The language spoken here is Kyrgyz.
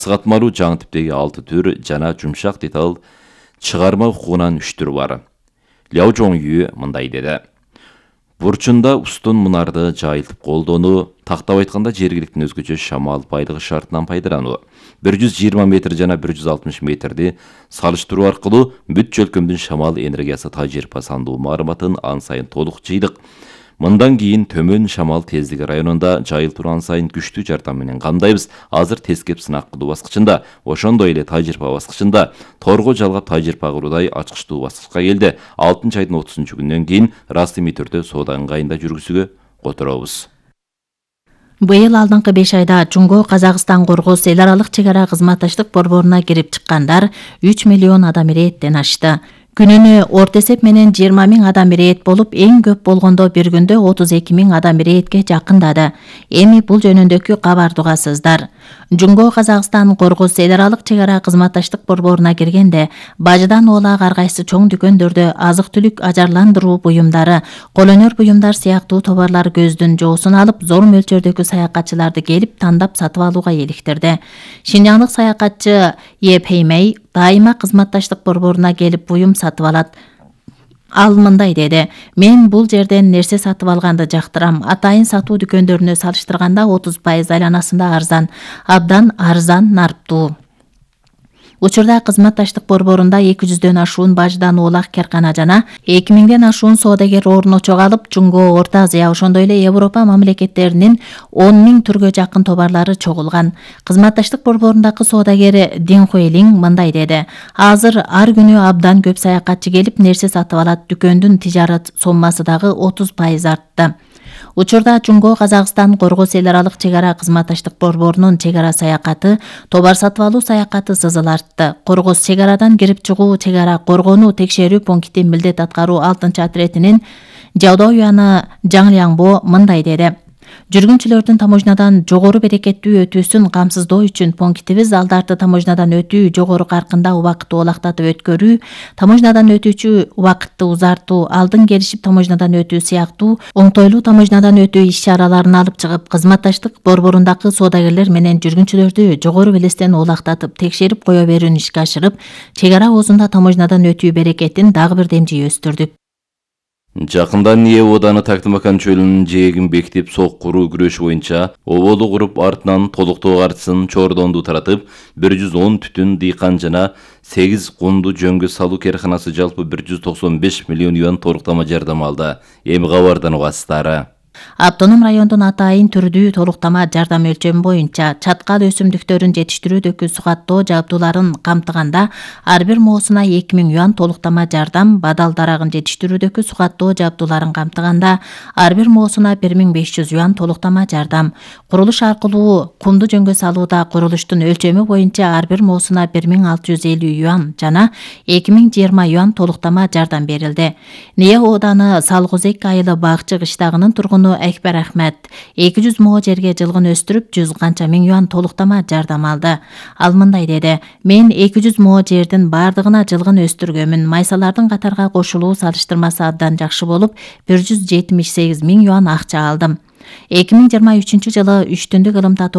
Сыгатмалуу жаңы типтеги 6 түр жана жумшак деталь чыгарма укугунан 3 түр бар. Ляо Жоңю мындай деди. Бурчунда устун мунарды жайылтып колдонуу, тактап айтканда жергиликтин өзгөчө шамал байлыгы шартынан пайдалануу. 120 метр жана 160 метрди салыштыруу аркылуу бүт чөлкөмдүн шамал энергиясы тажрыйба сандуу маалыматын ан сайын толук жыйдык. Мындан кийин төмөн шамал тездиги районунда жайылтуу ан сайын күчтүү жардам менен камдайбыз. Азыр тескеп сынак кылуу баскычында, ошондой эле тажрыйба баскычында, торго жалгап тажрыйба кылуудай ачкычтуу баскычка келди. 6-айдын 30-күнүнөн кийин расмий түрдө соода ыңгайында жүргүзүүгө которобуз. Быйыл алдыңкы 5 айда Жумго-Казакстан Кыргыз эл аралык чек ара кызматташтык борборуна кирип чыккандар 3 миллион адам ирээттен ашты. Күнүнө орто эсеп менен 20 000 адам ирээт болуп, эң көп болгондо бир күндө 32 000 адам ирээтке жакындады. Эми бул жөнүндөгү кабарды угасыздар. Жумго-Казакстан Кыргыз эл аралык чек ара кызматташтык борборуна киргенде бажыдан оолак ар кайсы чоң дүкөндөрдө азык-түлүк ажарландыруу буюмдары, колөнөр буюмдар сыяктуу товарлар көздүн жоосун алып, зор мөлчөрдөгү саякатчыларды келип тандап сатып алууга эликтирди. Шинжаңдык саякатчы Е Пеймей дайыма кызматташтык борборуна келип буюм сатып алат. Ал мындай деди. Мен бул жерден нерсе сатып алганды жактырам. Атайын сатуу дүкөндөрүнө салыштырганда 30% айланасында арзан. Абдан арзан, нарптуу. Учурда кызматташтык борборунда 200дөн ашуун бажыдан оолак керкана жана 2000ден ашуун соодагер орночо калып, Жумго, Орто Азия, ошондой эле Европа мамлекеттеринин 10 000 түргө жакын товарлары чогулган. Кызматташтык борборундагы соодагер Дин Хуэлиң мындай деди. Азыр ар күнү абдан көп саякатчы келип нерсе сатып алат. Дүкөндүн тижарат соммасы дагы 30% артты. Учурда Жумго-Казакстан Кыргыз эл аралык чек ара кызматташтык борборунун чек ара саякаты, товар сатып алуу саякаты сызыл артты. Кыргыз чек арадан кирип чыгуу, чек ара коргонуу текшерүү пункти милдет аткаруу 6-отрядынын Жаудоюяны Жаңлиаңбо мындай деди. Жүргүнчүлөрдүн таможнядан жогору берекеттүү өтүүсүн камсыздоо үчүн пунктибиз алдарты таможнядан өтүү жогору каркында убакытты олактатып өткөрүү, таможнядан өтүүчү убакытты узартуу, алдын келишип таможнядан өтүү сыяктуу оңтойлуу таможнядан өтүү иш-чараларын алып чыгып, кызматташтык борборундагы соодагерлер менен жүргүнчүлөрдү жогору белестен олактатып, текшерип кое берүүнү ишке ашырып, чек ара оозунда таможнядан өтүү берекетин дагы бир демжи өстүрдүк. Жакындан Ие Оданы Тактымакан чөлүнүн жээгин бекитип, соккуруу күрөшү боюнча оболу куруп, артынан толуктоо картысын Чордонду таратып, 110 түтүн дыйкан жана 8 кунду жөнгө салуу керканасы жалпы 195 миллион юан толуктама жардам алды. Эми кабардан угасыздары. Автоном райондун атайын түрдүү толуктама жардам өлчөмү боюнча чаткал өсүмдүктөрүн жетиштирүүдөгү сугаттоо жабдууларын камтыганда ар бир моосуна 2000 юан толуктама жардам, бадал дарагын жетиштирүүдөгү сугаттоо жабдууларын камтыганда ар бир моосуна 1500 юан толуктама жардам. Курулуш аркылуу кумду жөнгө салууда курулуштун өлчөмү боюнча ар бир моосуна 1650 юан жана 2020 юан толуктама жардам берилди. Ие Оданы Салгозек айылы Багчы кыштагынын тургуну Экбер Ахмет 200 moo жерге жылгын өстүрүп 100 канча миң юан толуктама жардам алды. Ал мындай деди. Мен 200 moo жердин бардыгына жылгын өстүргөмүн. Майсалардын катарга кошулуу салыштырмасы абдан жакшы болуп, 178 миң юан акча алдым. 2023 жылы 3 түндүк ылымта